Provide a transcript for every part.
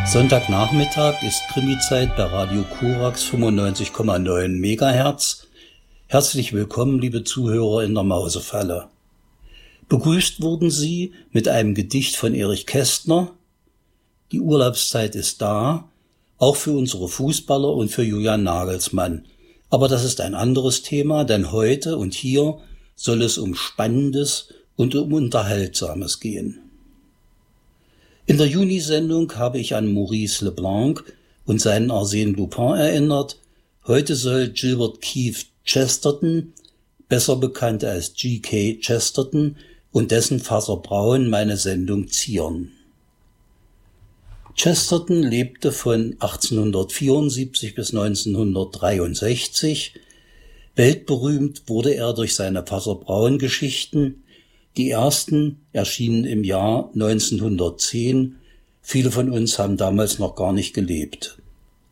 Sonntagnachmittag ist Krimizeit bei Radio Korax 95,9 MHz. Herzlich willkommen, liebe Zuhörer in der Mausefalle. Begrüßt wurden Sie mit einem Gedicht von Erich Kästner. Die Urlaubszeit ist da, auch für unsere Fußballer und für Julian Nagelsmann. Aber das ist ein anderes Thema, denn heute und hier soll es um Spannendes und um Unterhaltsames gehen. In der Juni-Sendung habe ich an Maurice Leblanc und seinen Arsène Lupin erinnert. Heute soll Gilbert Keith Chesterton, besser bekannt als G.K. Chesterton, und dessen Vater Brown meine Sendung zieren. Chesterton lebte von 1874 bis 1963. Weltberühmt wurde er durch seine Vater Brown-Geschichten. Die ersten erschienen im Jahr 1910. Viele von uns haben damals noch gar nicht gelebt.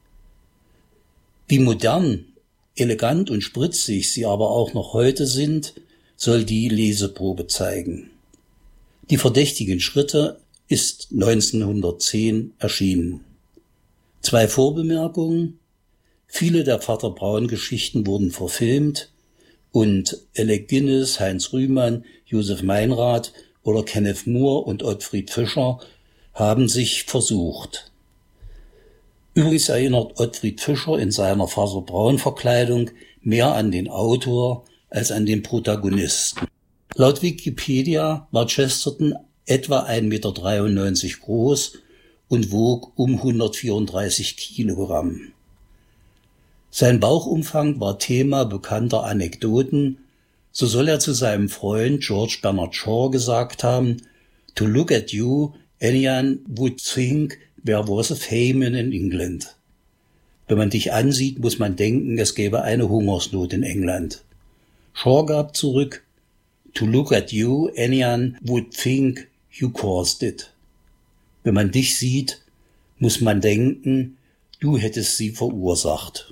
Wie modern, elegant und spritzig sie aber auch noch heute sind, soll die Leseprobe zeigen. Die verdächtigen Schritte ist 1910 erschienen. 2 Vorbemerkungen. Viele der Vater Braun-Geschichten wurden verfilmt und Alec Guinness, Heinz Rühmann, Josef Meinrad oder Kenneth Moore und Ottfried Fischer haben sich versucht. Übrigens erinnert Ottfried Fischer in seiner Vater Braun-Verkleidung mehr an den Autor als an den Protagonisten. Laut Wikipedia war Chesterton etwa 1,93 Meter groß und wog um 134 Kilogramm. Sein Bauchumfang war Thema bekannter Anekdoten. So soll er zu seinem Freund George Bernard Shaw gesagt haben: "To look at you, anyone would think there was a famine in England." Wenn man dich ansieht, muss man denken, es gäbe eine Hungersnot in England. Shaw gab zurück: "To look at you, anyone would think you caused it." Wenn man dich sieht, muss man denken, du hättest sie verursacht.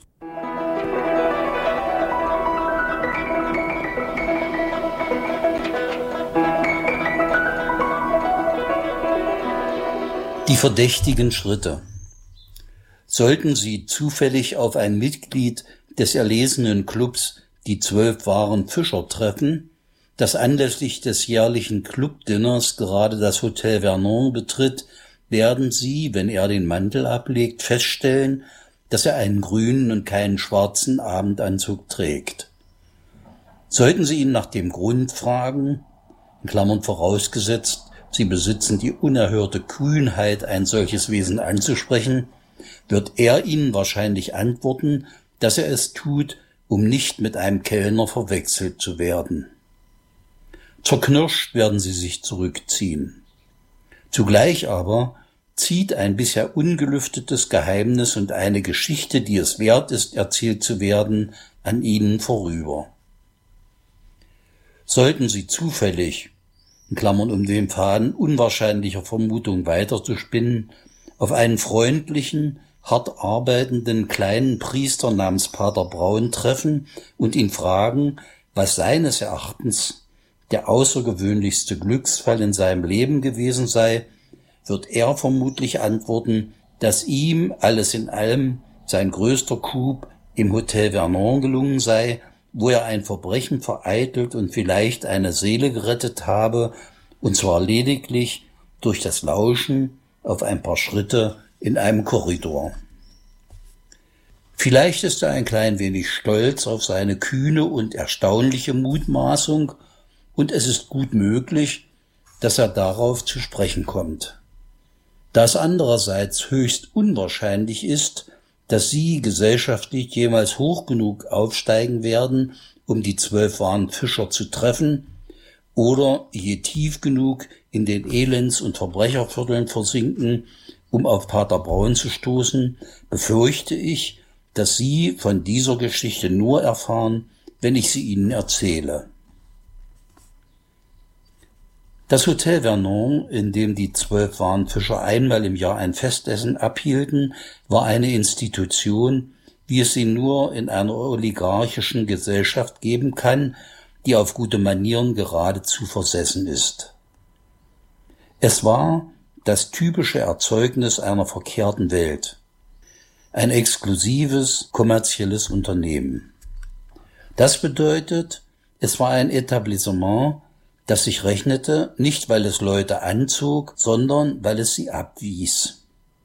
Die verdächtigen Schritte. Sollten Sie zufällig auf ein Mitglied des erlesenen Clubs die 12 wahren Fischer treffen, das anlässlich des jährlichen Clubdinners gerade das Hotel Vernon betritt, werden Sie, wenn er den Mantel ablegt, feststellen, dass er einen grünen und keinen schwarzen Abendanzug trägt. Sollten Sie ihn nach dem Grund fragen, in Klammern vorausgesetzt, Sie besitzen die unerhörte Kühnheit, ein solches Wesen anzusprechen, wird er Ihnen wahrscheinlich antworten, dass er es tut, um nicht mit einem Kellner verwechselt zu werden. Zerknirscht werden Sie sich zurückziehen. Zugleich aber zieht ein bisher ungelüftetes Geheimnis und eine Geschichte, die es wert ist, erzählt zu werden, an Ihnen vorüber. Sollten Sie zufällig, in Klammern um den Faden unwahrscheinlicher Vermutung weiterzuspinnen, auf einen freundlichen, hart arbeitenden kleinen Priester namens Pater Braun treffen und ihn fragen, was seines Erachtens der außergewöhnlichste Glücksfall in seinem Leben gewesen sei, wird er vermutlich antworten, dass ihm alles in allem sein größter Coup im Hotel Vernon gelungen sei, wo er ein Verbrechen vereitelt und vielleicht eine Seele gerettet habe, und zwar lediglich durch das Lauschen auf ein paar Schritte in einem Korridor. Vielleicht ist er ein klein wenig stolz auf seine kühne und erstaunliche Mutmaßung, und es ist gut möglich, dass er darauf zu sprechen kommt. Da es andererseits höchst unwahrscheinlich ist, dass Sie gesellschaftlich jemals hoch genug aufsteigen werden, um die 12 wahren Fischer zu treffen, oder je tief genug in den Elends- und Verbrechervierteln versinken, um auf Pater Braun zu stoßen, befürchte ich, dass Sie von dieser Geschichte nur erfahren, wenn ich sie Ihnen erzähle. Das Hotel Vernon, in dem die 12 wahren Fischer einmal im Jahr ein Festessen abhielten, war eine Institution, wie es sie nur in einer oligarchischen Gesellschaft geben kann, die auf gute Manieren geradezu versessen ist. Es war das typische Erzeugnis einer verkehrten Welt. Ein exklusives, kommerzielles Unternehmen. Das bedeutet, es war ein Etablissement, das sich rechnete, nicht weil es Leute anzog, sondern weil es sie abwies.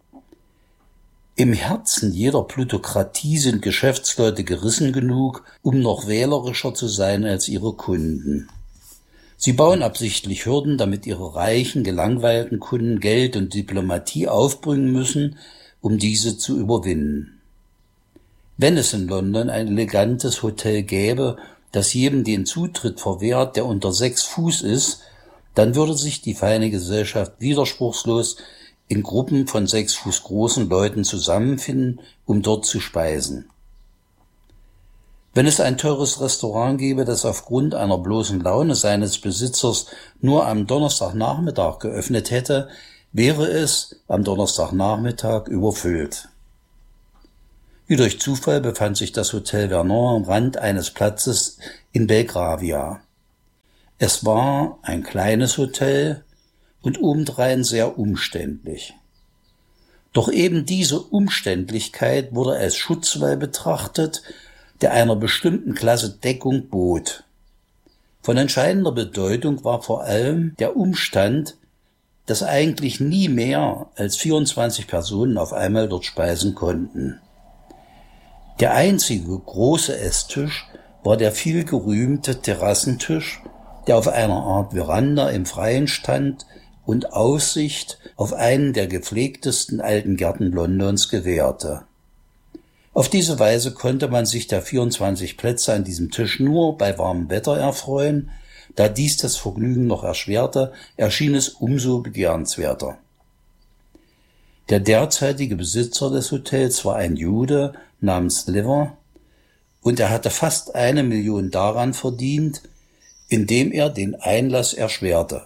Im Herzen jeder Plutokratie sind Geschäftsleute gerissen genug, um noch wählerischer zu sein als ihre Kunden. Sie bauen absichtlich Hürden, damit ihre reichen, gelangweilten Kunden Geld und Diplomatie aufbringen müssen, um diese zu überwinden. Wenn es in London ein elegantes Hotel gäbe, das jedem den Zutritt verwehrt, der unter 6 Fuß ist, dann würde sich die feine Gesellschaft widerspruchslos in Gruppen von 6 Fuß großen Leuten zusammenfinden, um dort zu speisen. Wenn es ein teures Restaurant gäbe, das aufgrund einer bloßen Laune seines Besitzers nur am Donnerstagnachmittag geöffnet hätte, wäre es am Donnerstagnachmittag überfüllt. Wie durch Zufall befand sich das Hotel Vernon am Rand eines Platzes in Belgravia. Es war ein kleines Hotel und obendrein sehr umständlich. Doch eben diese Umständlichkeit wurde als Schutzwall betrachtet, der einer bestimmten Klasse Deckung bot. Von entscheidender Bedeutung war vor allem der Umstand, dass eigentlich nie mehr als 24 Personen auf einmal dort speisen konnten. Der einzige große Esstisch war der viel gerühmte Terrassentisch, der auf einer Art Veranda im Freien stand und Aussicht auf einen der gepflegtesten alten Gärten Londons gewährte. Auf diese Weise konnte man sich der 24 Plätze an diesem Tisch nur bei warmem Wetter erfreuen. Da dies das Vergnügen noch erschwerte, erschien es umso begehrenswerter. Der derzeitige Besitzer des Hotels war ein Jude namens Liver, und er hatte fast 1 Million daran verdient, indem er den Einlass erschwerte.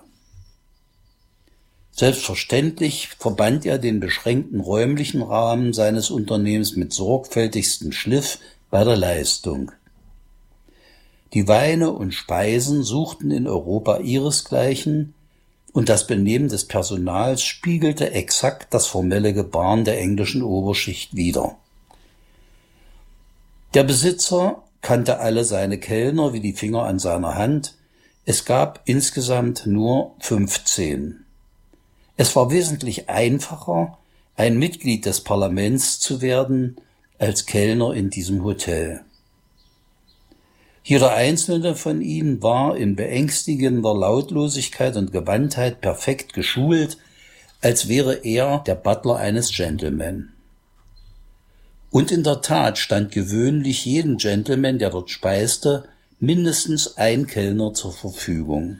Selbstverständlich verband er den beschränkten räumlichen Rahmen seines Unternehmens mit sorgfältigstem Schliff bei der Leistung. Die Weine und Speisen suchten in Europa ihresgleichen, und das Benehmen des Personals spiegelte exakt das formelle Gebaren der englischen Oberschicht wider. Der Besitzer kannte alle seine Kellner wie die Finger an seiner Hand. Es gab insgesamt nur 15. Es war wesentlich einfacher, ein Mitglied des Parlaments zu werden, als Kellner in diesem Hotel. Jeder einzelne von ihnen war in beängstigender Lautlosigkeit und Gewandtheit perfekt geschult, als wäre er der Butler eines Gentleman. Und in der Tat stand gewöhnlich jedem Gentleman, der dort speiste, mindestens ein Kellner zur Verfügung.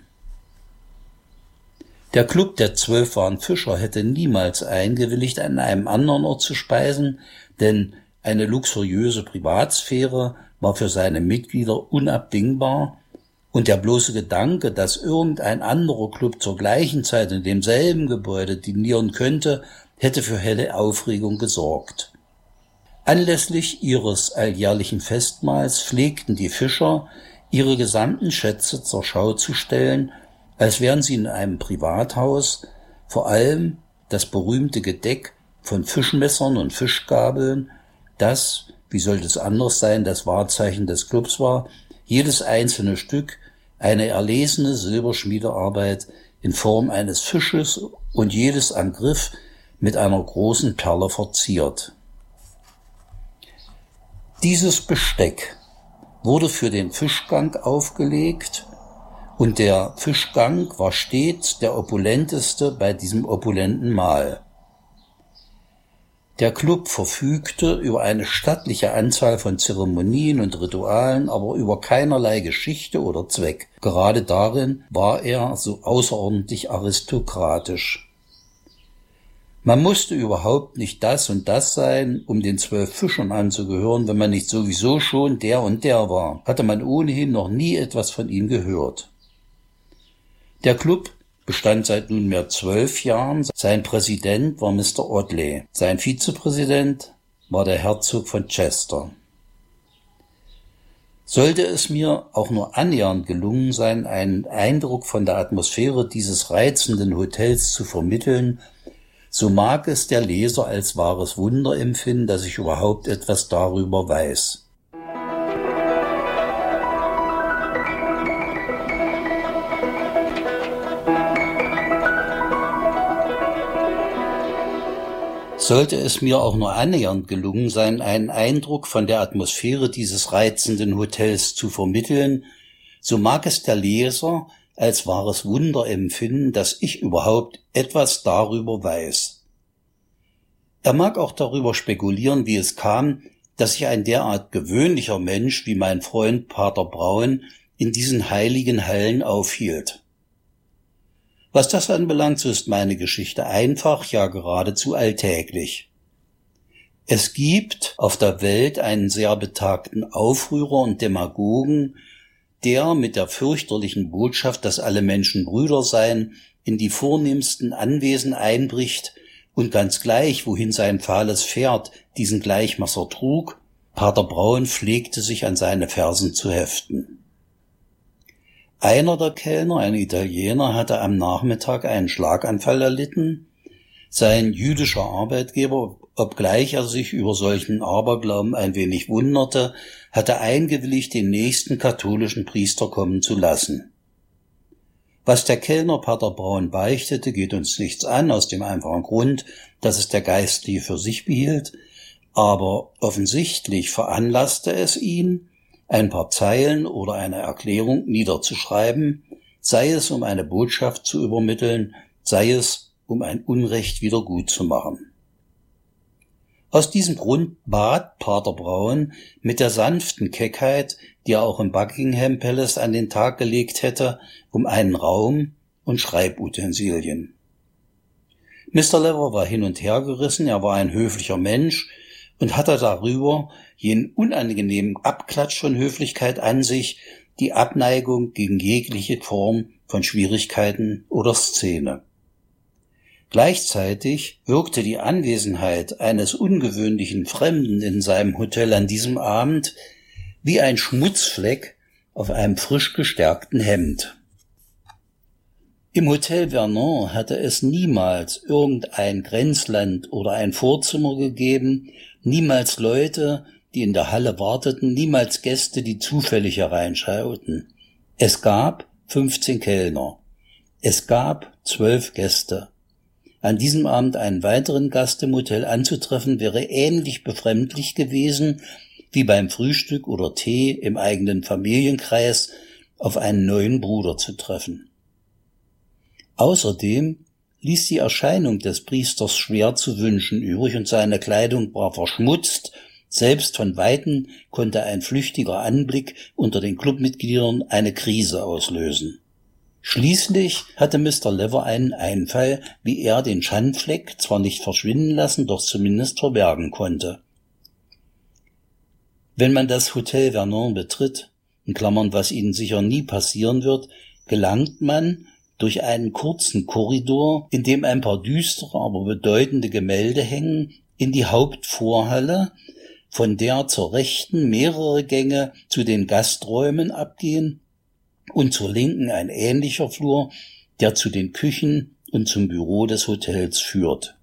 Der Club der 12 wahren Fischer hätte niemals eingewilligt, an einem anderen Ort zu speisen, denn eine luxuriöse Privatsphäre war für seine Mitglieder unabdingbar, und der bloße Gedanke, dass irgendein anderer Club zur gleichen Zeit in demselben Gebäude dinieren könnte, hätte für helle Aufregung gesorgt. Anlässlich ihres alljährlichen Festmahls pflegten die Fischer, ihre gesamten Schätze zur Schau zu stellen, als wären sie in einem Privathaus, vor allem das berühmte Gedeck von Fischmessern und Fischgabeln, das, wie sollte es anders sein, das Wahrzeichen des Clubs war, jedes einzelne Stück eine erlesene Silberschmiedearbeit in Form eines Fisches und jedes am Griff mit einer großen Perle verziert. Dieses Besteck wurde für den Fischgang aufgelegt, und der Fischgang war stets der opulenteste bei diesem opulenten Mahl. Der Club verfügte über eine stattliche Anzahl von Zeremonien und Ritualen, aber über keinerlei Geschichte oder Zweck. Gerade darin war er so außerordentlich aristokratisch. Man musste überhaupt nicht das und das sein, um den 12 Fischern anzugehören, wenn man nicht sowieso schon der und der war. Hatte man ohnehin noch nie etwas von ihm gehört. Der Club bestand seit nunmehr 12 Jahren. Sein Präsident war Mr. Audley. Sein Vizepräsident war der Herzog von Chester. Sollte es mir auch nur annähernd gelungen sein, einen Eindruck von der Atmosphäre dieses reizenden Hotels zu vermitteln, so mag es der Leser als wahres Wunder empfinden, dass ich überhaupt etwas darüber weiß. Sollte es mir auch nur annähernd gelungen sein, einen Eindruck von der Atmosphäre dieses reizenden Hotels zu vermitteln, so mag es der Leser als wahres Wunder empfinden, dass ich überhaupt etwas darüber weiß. Er mag auch darüber spekulieren, wie es kam, dass sich ein derart gewöhnlicher Mensch wie mein Freund Pater Braun in diesen heiligen Hallen aufhielt. Was das anbelangt, so ist meine Geschichte einfach, ja geradezu alltäglich. Es gibt auf der Welt einen sehr betagten Aufrührer und Demagogen, der mit der fürchterlichen Botschaft, dass alle Menschen Brüder seien, in die vornehmsten Anwesen einbricht und ganz gleich, wohin sein fahles Pferd diesen Gleichmesser trug, Pater Braun pflegte sich an seine Fersen zu heften. Einer der Kellner, ein Italiener, hatte am Nachmittag einen Schlaganfall erlitten. Sein jüdischer Arbeitgeber, obgleich er sich über solchen Aberglauben ein wenig wunderte, hatte eingewilligt, den nächsten katholischen Priester kommen zu lassen. Was der Kellner Pater Braun beichtete, geht uns nichts an, aus dem einfachen Grund, dass es der Geistliche für sich behielt, aber offensichtlich veranlasste es ihn, ein paar Zeilen oder eine Erklärung niederzuschreiben, sei es um eine Botschaft zu übermitteln, sei es um ein Unrecht wieder gut zu machen. Aus diesem Grund bat Pater Braun mit der sanften Keckheit, die er auch im Buckingham Palace an den Tag gelegt hätte, um einen Raum und Schreibutensilien. Mr. Lever war hin und her gerissen, er war ein höflicher Mensch und hatte darüber jenen unangenehmen Abklatsch von Höflichkeit an sich, die Abneigung gegen jegliche Form von Schwierigkeiten oder Szene. Gleichzeitig wirkte die Anwesenheit eines ungewöhnlichen Fremden in seinem Hotel an diesem Abend wie ein Schmutzfleck auf einem frisch gestärkten Hemd. Im Hotel Vernon hatte es niemals irgendein Grenzland oder ein Vorzimmer gegeben, niemals Leute, die in der Halle warteten, niemals Gäste, die zufällig hereinschauten. Es gab 15 Kellner. Es gab 12 Gäste. An diesem Abend einen weiteren Gast im Hotel anzutreffen, wäre ähnlich befremdlich gewesen, wie beim Frühstück oder Tee im eigenen Familienkreis auf einen neuen Bruder zu treffen. Außerdem ließ die Erscheinung des Priesters schwer zu wünschen übrig und seine Kleidung war verschmutzt. Selbst von Weitem konnte ein flüchtiger Anblick unter den Clubmitgliedern eine Krise auslösen. Schließlich hatte Mr. Lever einen Einfall, wie er den Schandfleck zwar nicht verschwinden lassen, doch zumindest verbergen konnte. Wenn man das Hotel Vernon betritt, in Klammern, was Ihnen sicher nie passieren wird, gelangt man durch einen kurzen Korridor, in dem ein paar düstere, aber bedeutende Gemälde hängen, in die Hauptvorhalle, von der zur Rechten mehrere Gänge zu den Gasträumen abgehen und zur Linken ein ähnlicher Flur, der zu den Küchen und zum Büro des Hotels führt.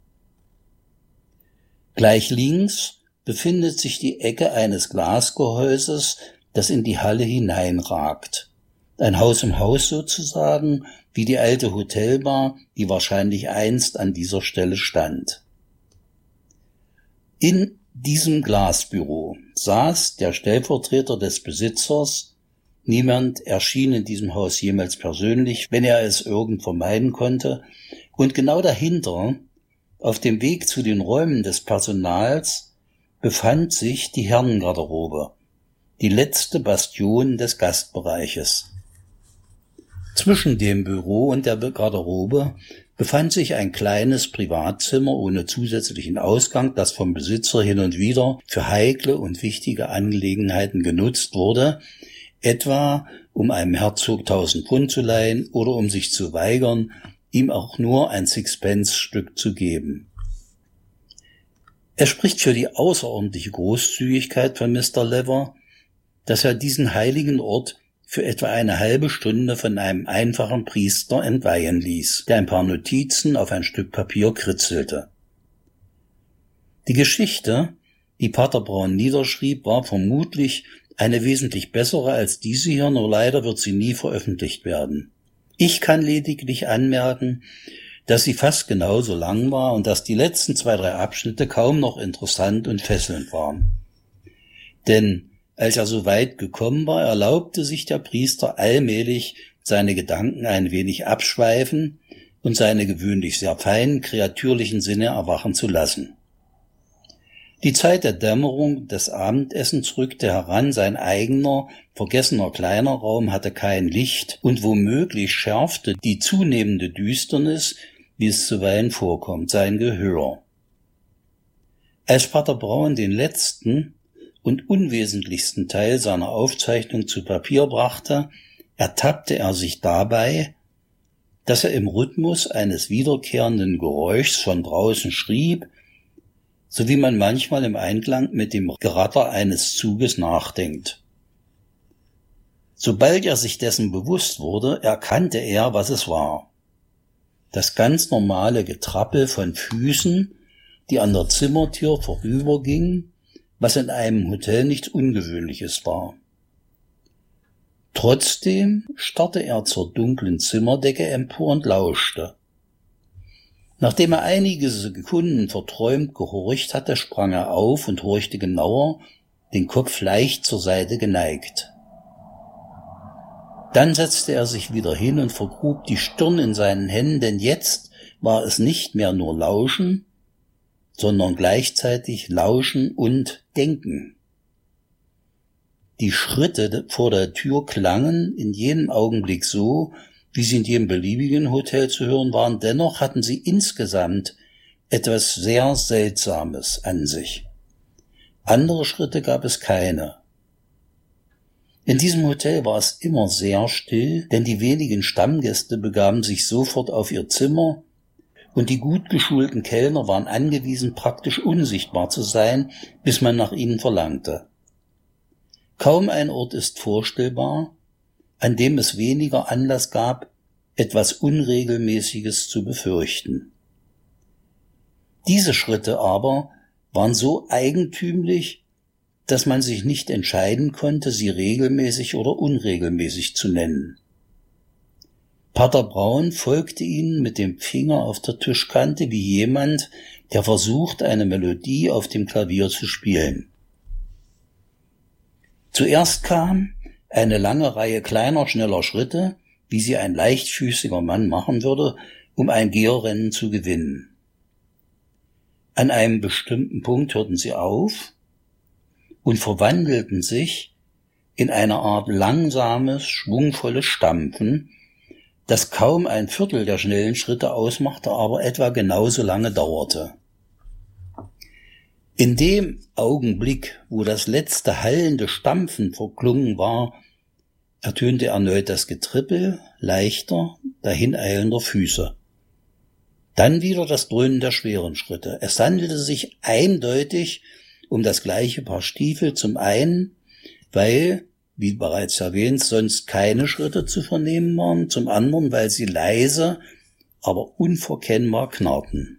Gleich links befindet sich die Ecke eines Glasgehäuses, das in die Halle hineinragt. Ein Haus im Haus sozusagen, wie die alte Hotelbar, die wahrscheinlich einst an dieser Stelle stand. In diesem Glasbüro saß der Stellvertreter des Besitzers. Niemand erschien in diesem Haus jemals persönlich, wenn er es irgend vermeiden konnte. Und genau dahinter, auf dem Weg zu den Räumen des Personals, befand sich die Herrengarderobe, die letzte Bastion des Gastbereiches. Zwischen dem Büro und der Garderobe befand sich ein kleines Privatzimmer ohne zusätzlichen Ausgang, das vom Besitzer hin und wieder für heikle und wichtige Angelegenheiten genutzt wurde, etwa um einem Herzog 1000 Pfund zu leihen oder um sich zu weigern, ihm auch nur ein Sixpence-Stück zu geben. Es spricht für die außerordentliche Großzügigkeit von Mr. Lever, dass er diesen heiligen Ort für etwa eine halbe Stunde von einem einfachen Priester entweihen ließ, der ein paar Notizen auf ein Stück Papier kritzelte. Die Geschichte, die Pater Braun niederschrieb, war vermutlich eine wesentlich bessere als diese hier, nur leider wird sie nie veröffentlicht werden. Ich kann lediglich anmerken, dass sie fast genauso lang war und dass die letzten 2-3 Abschnitte kaum noch interessant und fesselnd waren. Denn als er so weit gekommen war, erlaubte sich der Priester allmählich, seine Gedanken ein wenig abschweifen und seine gewöhnlich sehr feinen, kreatürlichen Sinne erwachen zu lassen. Die Zeit der Dämmerung des Abendessens rückte heran, sein eigener, vergessener kleiner Raum hatte kein Licht und womöglich schärfte die zunehmende Düsternis, wie es zuweilen vorkommt, sein Gehör. Als Pater Braun den letzten und unwesentlichsten Teil seiner Aufzeichnung zu Papier brachte, ertappte er sich dabei, dass er im Rhythmus eines wiederkehrenden Geräuschs von draußen schrieb, so wie man manchmal im Einklang mit dem Geratter eines Zuges nachdenkt. Sobald er sich dessen bewusst wurde, erkannte er, was es war. Das ganz normale Getrappel von Füßen, die an der Zimmertür vorübergingen, was in einem Hotel nichts Ungewöhnliches war. Trotzdem starrte er zur dunklen Zimmerdecke empor und lauschte. Nachdem er einige Sekunden verträumt gehorcht hatte, sprang er auf und horchte genauer, den Kopf leicht zur Seite geneigt. Dann setzte er sich wieder hin und vergrub die Stirn in seinen Händen, denn jetzt war es nicht mehr nur Lauschen, sondern gleichzeitig Lauschen und Denken. Die Schritte vor der Tür klangen in jenem Augenblick so, wie sie in jedem beliebigen Hotel zu hören waren, dennoch hatten sie insgesamt etwas sehr Seltsames an sich. Andere Schritte gab es keine. In diesem Hotel war es immer sehr still, denn die wenigen Stammgäste begaben sich sofort auf ihr Zimmer und die gut geschulten Kellner waren angewiesen, praktisch unsichtbar zu sein, bis man nach ihnen verlangte. Kaum ein Ort ist vorstellbar, an dem es weniger Anlass gab, etwas Unregelmäßiges zu befürchten. Diese Schritte aber waren so eigentümlich, dass man sich nicht entscheiden konnte, sie regelmäßig oder unregelmäßig zu nennen. Pater Braun folgte ihnen mit dem Finger auf der Tischkante wie jemand, der versucht, eine Melodie auf dem Klavier zu spielen. Zuerst kam eine lange Reihe kleiner, schneller Schritte, wie sie ein leichtfüßiger Mann machen würde, um ein Geherrennen zu gewinnen. An einem bestimmten Punkt hörten sie auf und verwandelten sich in eine Art langsames, schwungvolles Stampfen, das kaum ein Viertel der schnellen Schritte ausmachte, aber etwa genauso lange dauerte. In dem Augenblick, wo das letzte hallende Stampfen verklungen war, ertönte erneut das Getrippel leichter, dahineilender Füße. Dann wieder das Dröhnen der schweren Schritte. Es handelte sich eindeutig um das gleiche Paar Stiefel, zum einen, weil, wie bereits erwähnt, sonst keine Schritte zu vernehmen waren, zum anderen, weil sie leise, aber unverkennbar knarrten.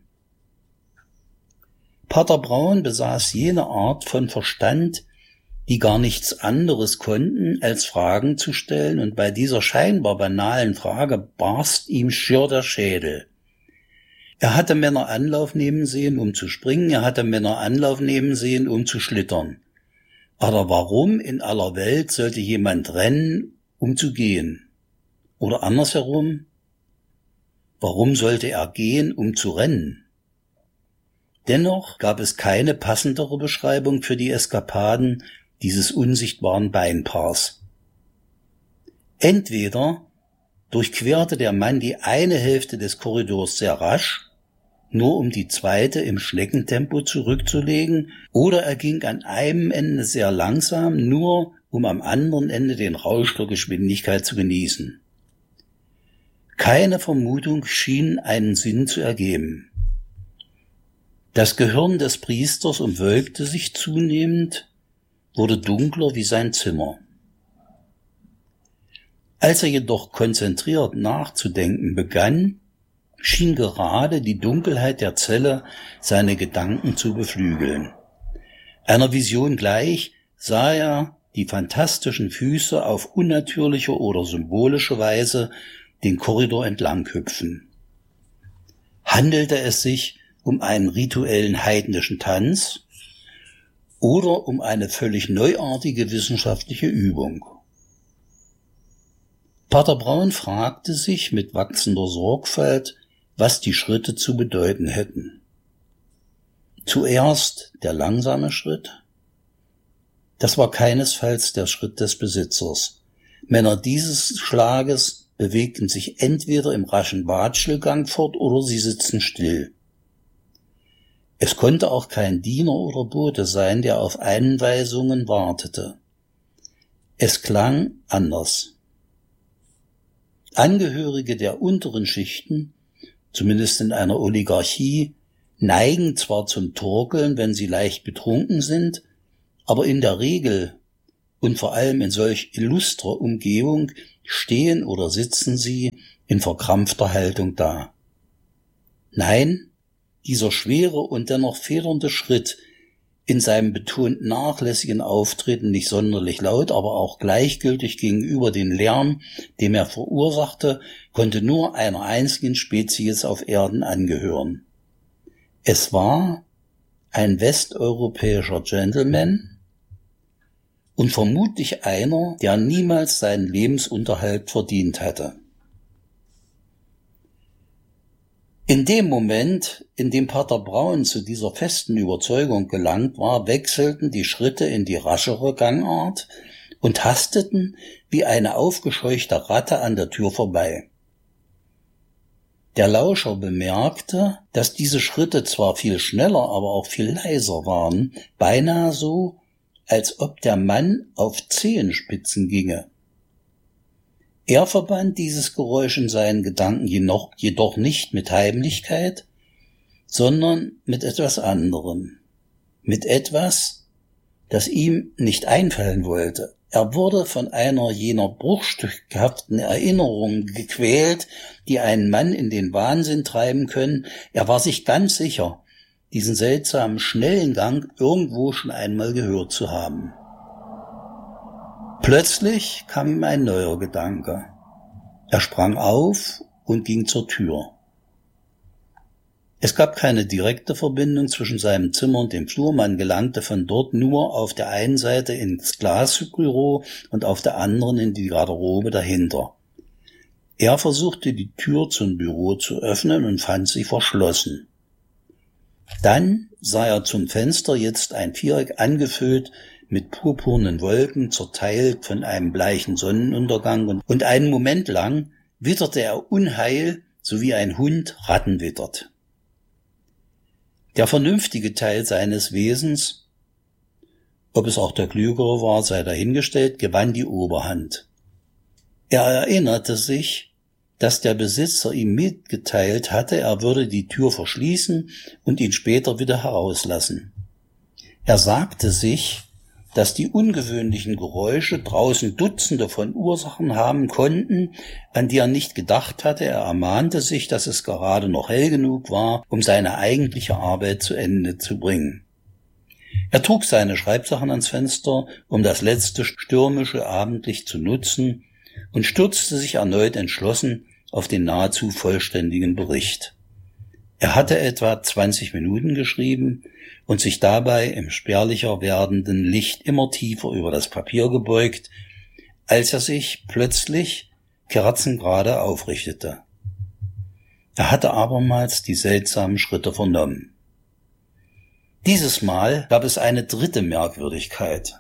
Pater Braun besaß jene Art von Verstand, die gar nichts anderes konnten, als Fragen zu stellen, und bei dieser scheinbar banalen Frage barst ihm schier der Schädel. Er hatte Männer Anlauf nehmen sehen, um zu springen, er hatte Männer Anlauf nehmen sehen, um zu schlittern. Aber warum in aller Welt sollte jemand rennen, um zu gehen? Oder andersherum, warum sollte er gehen, um zu rennen? Dennoch gab es keine passendere Beschreibung für die Eskapaden dieses unsichtbaren Beinpaars. Entweder durchquerte der Mann die eine Hälfte des Korridors sehr rasch, nur um die zweite im Schneckentempo zurückzulegen, oder er ging an einem Ende sehr langsam, nur um am anderen Ende den Rausch der Geschwindigkeit zu genießen. Keine Vermutung schien einen Sinn zu ergeben. Das Gehirn des Priesters umwölkte sich zunehmend, wurde dunkler wie sein Zimmer. Als er jedoch konzentriert nachzudenken begann, schien gerade die Dunkelheit der Zelle seine Gedanken zu beflügeln. Einer Vision gleich sah er die fantastischen Füße auf unnatürliche oder symbolische Weise den Korridor entlang hüpfen. Handelte es sich um einen rituellen heidnischen Tanz oder um eine völlig neuartige wissenschaftliche Übung? Pater Braun fragte sich mit wachsender Sorgfalt, was die Schritte zu bedeuten hätten. Zuerst der langsame Schritt. Das war keinesfalls der Schritt des Besitzers. Männer dieses Schlages bewegten sich entweder im raschen Watschelgang fort oder sie sitzen still. Es konnte auch kein Diener oder Bote sein, der auf Einweisungen wartete. Es klang anders. Angehörige der unteren Schichten, zumindest in einer Oligarchie, neigen zwar zum Torkeln, wenn sie leicht betrunken sind, aber in der Regel und vor allem in solch illustrer Umgebung stehen oder sitzen sie in verkrampfter Haltung da. Nein, dieser schwere und dennoch federnde Schritt, in seinem betont nachlässigen Auftreten nicht sonderlich laut, aber auch gleichgültig gegenüber dem Lärm, dem er verursachte, konnte nur einer einzigen Spezies auf Erden angehören. Es war ein westeuropäischer Gentleman und vermutlich einer, der niemals seinen Lebensunterhalt verdient hatte. In dem Moment, in dem Pater Braun zu dieser festen Überzeugung gelangt war, wechselten die Schritte in die raschere Gangart und hasteten wie eine aufgescheuchte Ratte an der Tür vorbei. Der Lauscher bemerkte, dass diese Schritte zwar viel schneller, aber auch viel leiser waren, beinahe so, als ob der Mann auf Zehenspitzen ginge. Er verband dieses Geräusch in seinen Gedanken jedoch nicht mit Heimlichkeit, sondern mit etwas anderem, mit etwas, das ihm nicht einfallen wollte. Er wurde von einer jener bruchstückhaften Erinnerungen gequält, die einen Mann in den Wahnsinn treiben können. Er war sich ganz sicher, diesen seltsamen, schnellen Gang irgendwo schon einmal gehört zu haben. Plötzlich kam ihm ein neuer Gedanke. Er sprang auf und ging zur Tür. Es gab keine direkte Verbindung zwischen seinem Zimmer und dem Flur. Man gelangte von dort nur auf der einen Seite ins Glasbüro und auf der anderen in die Garderobe dahinter. Er versuchte, die Tür zum Büro zu öffnen und fand sie verschlossen. Dann sah er zum Fenster jetzt ein Viereck angefüllt mit purpurnen Wolken, zerteilt von einem bleichen Sonnenuntergang, und einen Moment lang witterte er Unheil, so wie ein Hund Ratten wittert. Der vernünftige Teil seines Wesens, ob es auch der klügere war, sei dahingestellt, gewann die Oberhand. Er erinnerte sich, dass der Besitzer ihm mitgeteilt hatte, er würde die Tür verschließen und ihn später wieder herauslassen. Er sagte sich, dass die ungewöhnlichen Geräusche draußen Dutzende von Ursachen haben konnten, an die er nicht gedacht hatte. Er ermahnte sich, dass es gerade noch hell genug war, um seine eigentliche Arbeit zu Ende zu bringen. Er trug seine Schreibsachen ans Fenster, um das letzte stürmische Abendlicht zu nutzen, und stürzte sich erneut entschlossen auf den nahezu vollständigen Bericht. Er hatte etwa 20 Minuten geschrieben und sich dabei im spärlicher werdenden Licht immer tiefer über das Papier gebeugt, als er sich plötzlich kerzengerade aufrichtete. Er hatte abermals die seltsamen Schritte vernommen. Dieses Mal gab es eine dritte Merkwürdigkeit.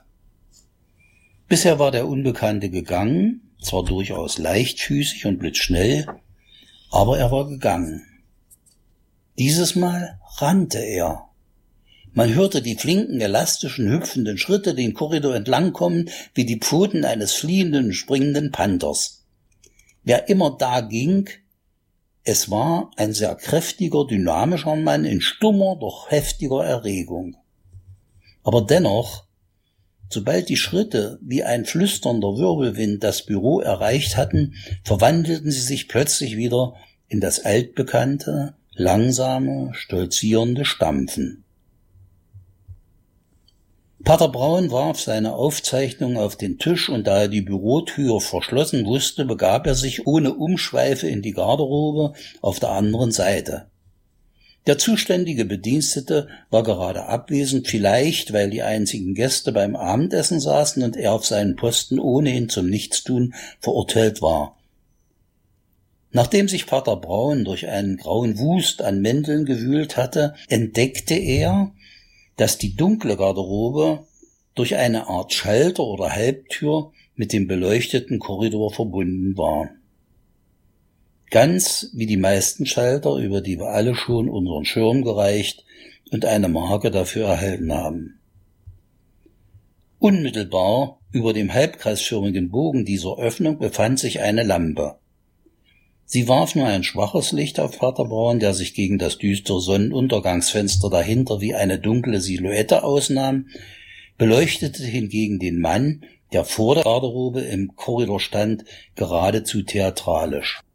Bisher war der Unbekannte gegangen, zwar durchaus leichtfüßig und blitzschnell, aber er war gegangen. Dieses Mal rannte er. Man hörte die flinken, elastischen, hüpfenden Schritte den Korridor entlangkommen, wie die Pfoten eines fliehenden, springenden Panthers. Wer immer da ging, es war ein sehr kräftiger, dynamischer Mann in stummer, doch heftiger Erregung. Aber dennoch, Sobald die Schritte wie ein flüsternder Wirbelwind das Büro erreicht hatten, verwandelten sie sich plötzlich wieder in das altbekannte, langsame, stolzierende Stampfen. Pater Braun warf seine Aufzeichnung auf den Tisch und da er die Bürotür verschlossen wusste, begab er sich ohne Umschweife in die Garderobe auf der anderen Seite. Der zuständige Bedienstete war gerade abwesend, vielleicht weil die einzigen Gäste beim Abendessen saßen und er auf seinen Posten ohnehin zum Nichtstun verurteilt war. Nachdem sich Pater Braun durch einen grauen Wust an Mänteln gewühlt hatte, entdeckte er, dass die dunkle Garderobe durch eine Art Schalter oder Halbtür mit dem beleuchteten Korridor verbunden war. Ganz wie die meisten Schalter, über die wir alle schon unseren Schirm gereicht und eine Marke dafür erhalten haben. Unmittelbar über dem halbkreisförmigen Bogen dieser Öffnung befand sich eine Lampe. Sie warf nur ein schwaches Licht auf Pater Braun, der sich gegen das düstere Sonnenuntergangsfenster dahinter wie eine dunkle Silhouette ausnahm, beleuchtete hingegen den Mann, der vor der Garderobe im Korridor stand, geradezu theatralisch.